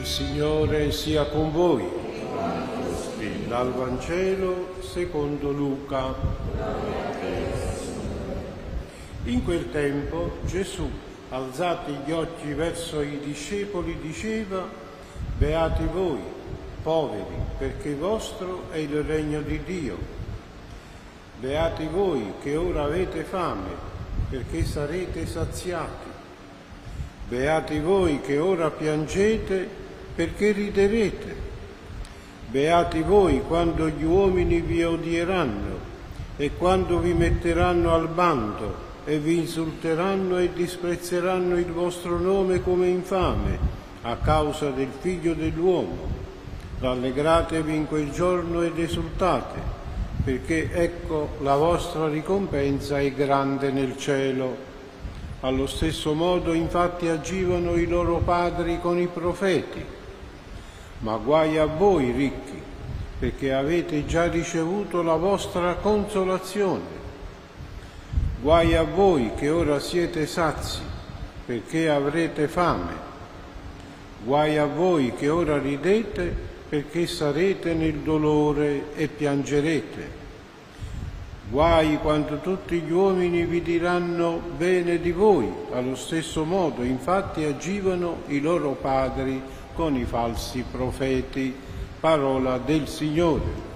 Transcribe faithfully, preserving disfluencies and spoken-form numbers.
Signore sia con voi. Dal Vangelo secondo Luca. In quel tempo Gesù, alzati gli occhi verso i discepoli, diceva: beati voi, poveri, perché vostro è il regno di Dio. Beati voi che ora avete fame, perché sarete saziati. Beati voi che ora piangete, perché riderete. Beati voi quando gli uomini vi odieranno e quando vi metteranno al bando e vi insulteranno e disprezzeranno il vostro nome come infame a causa del Figlio dell'uomo. Rallegratevi in quel giorno ed esultate, perché ecco la vostra ricompensa è grande nel cielo. Allo stesso modo infatti agivano i loro padri con i profeti. Ma guai a voi ricchi, perché avete già ricevuto la vostra consolazione. Guai a voi che ora siete sazi, perché avrete fame. Guai a voi che ora ridete, perché sarete nel dolore e piangerete. Guai quando tutti gli uomini vi diranno bene di voi, allo stesso modo infatti agivano i loro padri con i falsi profeti. Parola del Signore.